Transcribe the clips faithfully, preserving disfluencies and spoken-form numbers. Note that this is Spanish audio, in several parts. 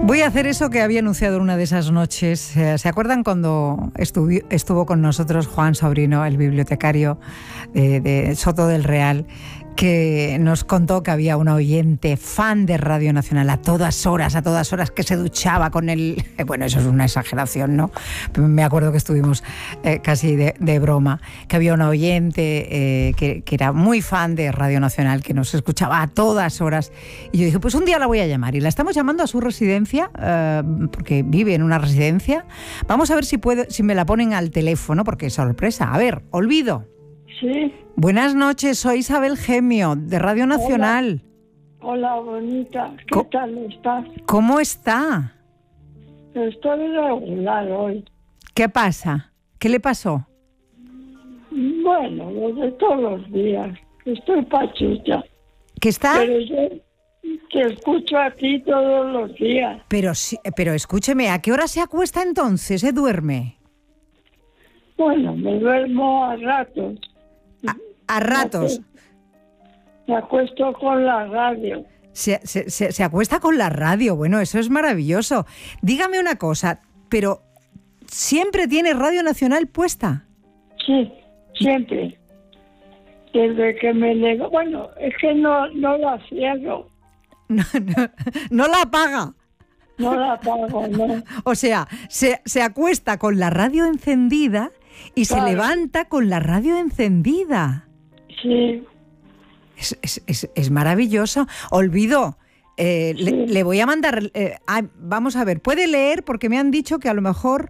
Voy a hacer eso que había anunciado una de esas noches. ¿Se acuerdan cuando estuvo, estuvo con nosotros Juan Sobrino, el bibliotecario de, de Soto del Real, que nos contó que había una oyente fan de Radio Nacional a todas horas, a todas horas, que se duchaba con el... Bueno, eso es una exageración, ¿no? Me acuerdo que estuvimos eh, casi de, de broma, que había una oyente eh, que, que era muy fan de Radio Nacional, que nos escuchaba a todas horas. Y yo dije, pues un día la voy a llamar. Y la estamos llamando a su residencia, eh, porque vive en una residencia. Vamos a ver si, puedo, si me la ponen al teléfono, porque es sorpresa. A ver, Olvido. Sí. Buenas noches, soy Isabel Gemio, de Radio Nacional. Hola, Hola bonita. ¿Qué Co- tal estás? ¿Cómo está? Estoy regular hoy. ¿Qué pasa? ¿Qué le pasó? Bueno, lo de todos los días. Estoy pachucha. ¿Qué está? Pero yo te escucho a ti todos los días. Pero, sí, pero escúcheme, ¿a qué hora se acuesta entonces? ¿Se duerme? Bueno, me duermo a ratos. A ratos. Me acuesto con la radio. Se, se, se, se acuesta con la radio. Bueno, eso es maravilloso. Dígame una cosa, pero ¿siempre tiene Radio Nacional puesta? Sí, siempre. Desde que me llegó... Bueno, es que no, no la cierro. No, no, no la apaga. No la apago, no. O sea, se, se acuesta con la radio encendida y Claro. se levanta con la radio encendida. Sí. Es, es, es, es maravilloso. Olvido, eh, Sí. le, le voy a mandar... Eh, ah, vamos a ver, ¿puede leer? Porque me han dicho que a lo mejor...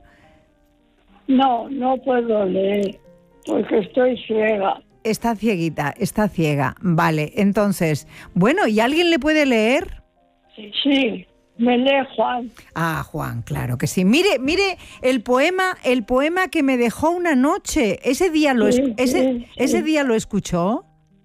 No, no puedo leer, porque estoy ciega. Está cieguita, está ciega. Vale, entonces... Bueno, ¿y alguien le puede leer? Sí, me lee Juan. Ah, Juan, claro que sí. Mire, mire el poema, el poema que me dejó una noche. Ese día lo, Sí, es- ese, sí, sí. ese día lo escuchó.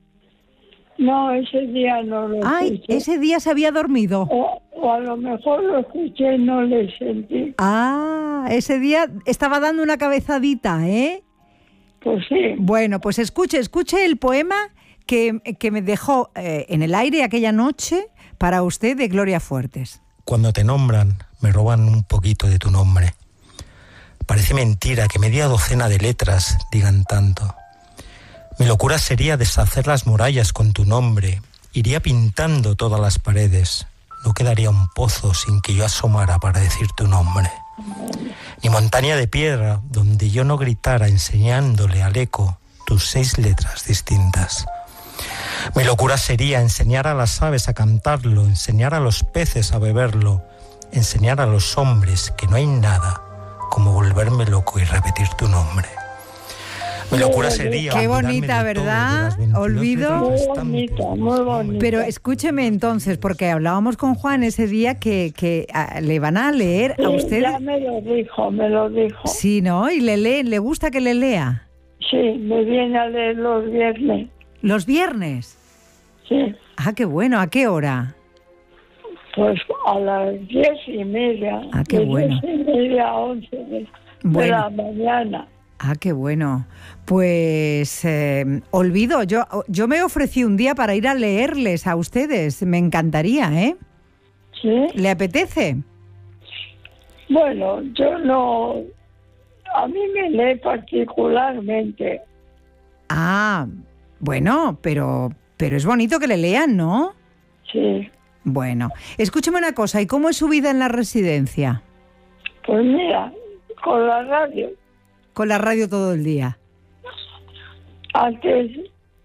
No, ese día no lo Ay, escuché. ese día se había dormido. O, o a lo mejor lo escuché y no le sentí. Ah, ese día estaba dando una cabezadita, ¿eh? Pues sí. Bueno, pues escuche, escuche el poema que, que me dejó eh, en el aire aquella noche para usted de Gloria Fuertes. Cuando te nombran, me roban un poquito de tu nombre. Parece mentira que media docena de letras digan tanto. Mi locura sería deshacer las murallas con tu nombre. Iría pintando todas las paredes. No quedaría un pozo sin que yo asomara para decir tu nombre. Ni montaña de piedra donde yo no gritara enseñándole al eco tus seis letras distintas. Mi locura sería enseñar a las aves a cantarlo, enseñar a los peces a beberlo, enseñar a los hombres que no hay nada como volverme loco y repetir tu nombre. Mi locura sería... Qué olvidarme bonita, de todo, ¿verdad? de las veintidós Olvido. letras Muy restantes. bonita, muy bonita. Pero escúcheme entonces, porque hablábamos con Juan ese día que, que ah, le van a leer Sí, a usted. ya me lo dijo, me lo dijo. Sí, ¿no? Y le lee, le gusta que le lea. Sí, me viene a leer los viernes. Los viernes. Sí, Ah, qué bueno. ¿A qué hora? pues a las diez y media. Ah, qué de bueno. Diez y media a once de, de Bueno. la mañana. Ah, qué bueno. Pues eh, Olvido, yo, yo me ofrecí un día para ir a leerles a ustedes. Me encantaría, ¿eh? Sí. ¿Le apetece? Bueno, yo no... A mí me lee particularmente. Ah, bueno, pero, pero es bonito que le lean, ¿no? Sí. Bueno, escúcheme una cosa, ¿y cómo es su vida en la residencia? Pues mira, con la radio. Con la radio todo el día. Antes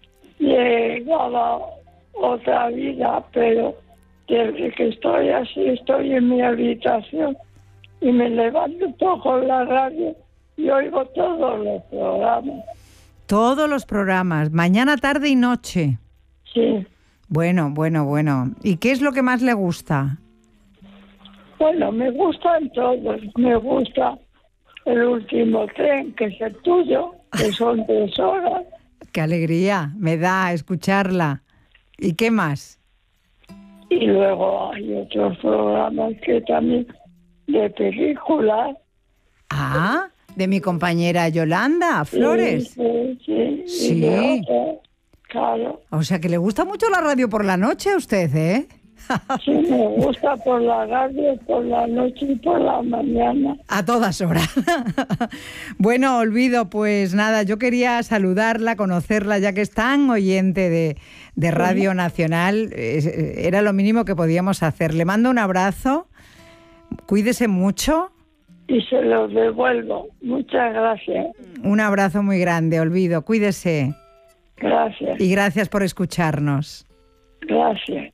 llegaba otra vida, pero desde que estoy así, estoy en mi habitación y me levanto con la radio y oigo todos los programas. Todos los programas, mañana, tarde y noche. Sí. Bueno, bueno, bueno. ¿Y qué es lo que más le gusta? Bueno, me gustan todos. Me gusta el último tren, que es el tuyo, que son tres horas. Qué alegría me da escucharla. ¿Y qué más? Y luego hay otros programas que también de películas. Ah, de mi compañera Yolanda Flores. Sí, sí, sí. Sí. Y de otras, claro. O sea que le gusta mucho la radio por la noche a usted, ¿eh? Sí, me gusta por la radio, por la noche y por la mañana. A todas horas. Bueno, Olvido, pues nada, yo quería saludarla, conocerla, ya que es tan oyente de, de Radio Nacional. Era lo mínimo que podíamos hacer. Le mando un abrazo, cuídese mucho. Y se los devuelvo. Muchas gracias. Un abrazo muy grande, Olvido, cuídese. Gracias. Y gracias por escucharnos. Gracias.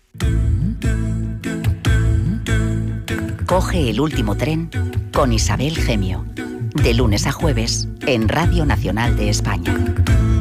Coge el último tren con Isabel Gemio, de lunes a jueves en Radio Nacional de España.